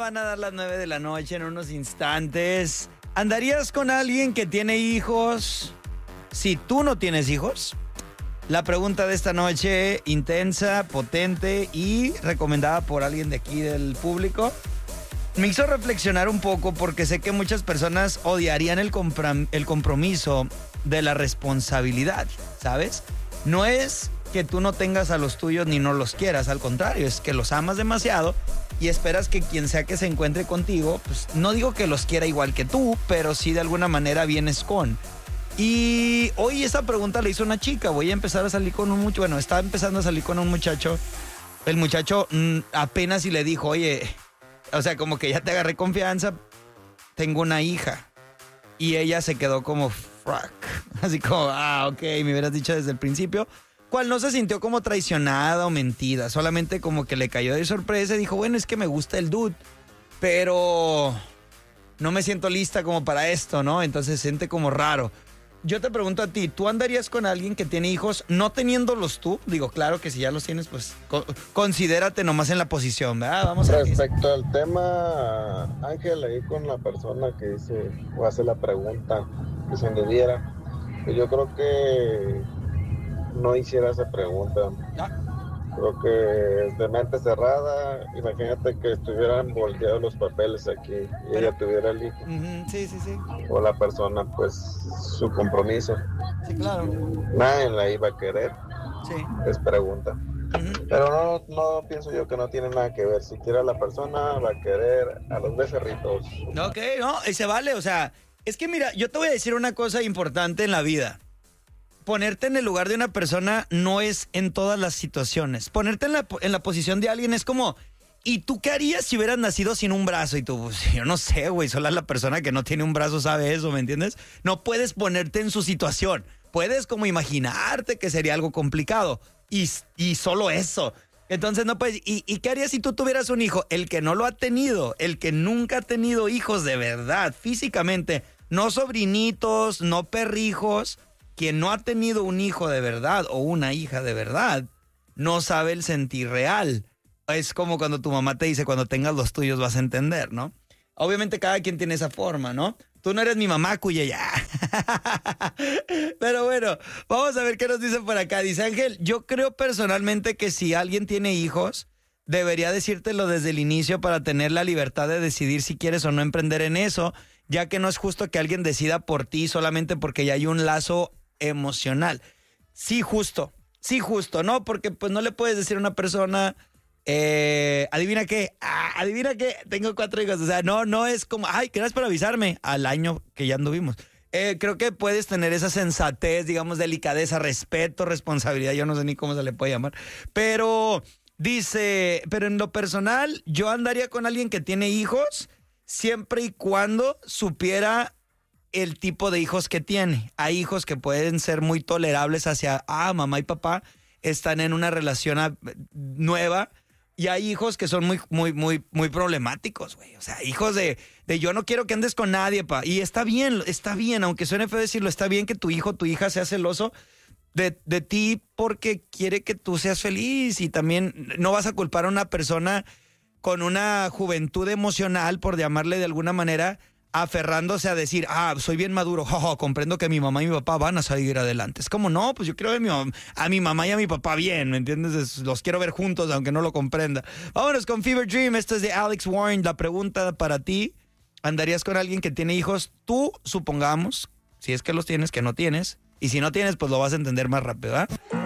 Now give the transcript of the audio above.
van a dar las 9 de la noche en unos instantes. ¿Andarías con alguien que tiene hijos si tú no tienes hijos? La pregunta de esta noche, intensa, potente y recomendada por alguien de aquí del público, me hizo reflexionar un poco porque sé que muchas personas odiarían el compromiso de la responsabilidad, ¿sabes? No es que tú no tengas a los tuyos ni no los quieras, al contrario, es que los amas demasiado y esperas que quien sea que se encuentre contigo, pues no digo que los quiera igual que tú, pero sí de alguna manera vienes con. Y hoy esa pregunta le hizo una chica, voy a empezar a salir con un muchacho, bueno, estaba empezando a salir con un muchacho, el muchacho apenas y le dijo, oye, o sea, como que ya te agarré confianza, tengo una hija. Y ella se quedó como, fuck, así como, ok, me hubieras dicho desde el principio, cual no se sintió como traicionada o mentida, solamente como que le cayó de sorpresa y dijo, bueno, es que me gusta el dude, pero no me siento lista como para esto, ¿no? Entonces se siente como raro. Yo te pregunto a ti, ¿tú andarías con alguien que tiene hijos no teniéndolos tú? Digo, claro que si ya los tienes, pues considérate nomás en la posición, ¿verdad? Vamos a ver. Respecto al tema, Ángel, ahí con la persona que dice o hace la pregunta que se le diera, pues yo creo que no hiciera esa pregunta. Creo que de mente cerrada, imagínate que estuvieran volteados los papeles aquí y ella tuviera el hijo. Sí. O la persona, pues, su compromiso. Sí, claro. Nadie la iba a querer. Sí. Es pregunta. Pero no pienso yo que no tiene nada que ver. Si quiere a la persona, va a querer a los becerritos. Ok, no, y se vale, o sea, es que mira, yo te voy a decir una cosa importante en la vida. Ponerte en el lugar de una persona no es en todas las situaciones. Ponerte en la posición de alguien es como, ¿y tú qué harías si hubieras nacido sin un brazo? Y tú, pues, yo no sé, güey, solo la persona que no tiene un brazo sabe eso, ¿me entiendes? No puedes ponerte en su situación. Puedes como imaginarte que sería algo complicado. Y solo eso. Entonces no puedes. ¿Y qué harías si tú tuvieras un hijo? El que no lo ha tenido, el que nunca ha tenido hijos de verdad, físicamente, no sobrinitos, no perrijos. Quien no ha tenido un hijo de verdad o una hija de verdad, no sabe el sentir real. Es como cuando tu mamá te dice, cuando tengas los tuyos vas a entender, ¿no? Obviamente cada quien tiene esa forma, ¿no? Tú no eres mi mamá, cuya ya. Pero bueno, vamos a ver qué nos dicen por acá. Dice Ángel, yo creo personalmente que si alguien tiene hijos, debería decírtelo desde el inicio para tener la libertad de decidir si quieres o no emprender en eso, ya que no es justo que alguien decida por ti solamente porque ya hay un lazo emocional. Sí, justo, ¿no? Porque pues no le puedes decir a una persona, adivina qué, tengo 4 hijos, o sea, no es como, ay, gracias por avisarme, al año que ya anduvimos. Creo que puedes tener esa sensatez, digamos, delicadeza, respeto, responsabilidad, yo no sé ni cómo se le puede llamar, pero dice, pero en lo personal, yo andaría con alguien que tiene hijos siempre y cuando supiera el tipo de hijos que tiene. Hay hijos que pueden ser muy tolerables hacia, mamá y papá están en una relación nueva, y hay hijos que son muy problemáticos, güey. O sea, hijos de yo no quiero que andes con nadie, pa. Y está bien, aunque suene feo decirlo, está bien que tu hijo, tu hija sea celoso de ti porque quiere que tú seas feliz, y también no vas a culpar a una persona con una juventud emocional, por llamarle de alguna manera, aferrándose a decir, soy bien maduro, comprendo que mi mamá y mi papá van a salir adelante. Es como, no, pues yo quiero ver a mi mamá y a mi papá bien, ¿me entiendes? Los quiero ver juntos, aunque no lo comprenda. Vámonos con Fever Dream, esto es de Alex Warren. La pregunta para ti, ¿andarías con alguien que tiene hijos? Tú, supongamos, si es que los tienes, que no tienes, y si no tienes, pues lo vas a entender más rápido, ¿ah?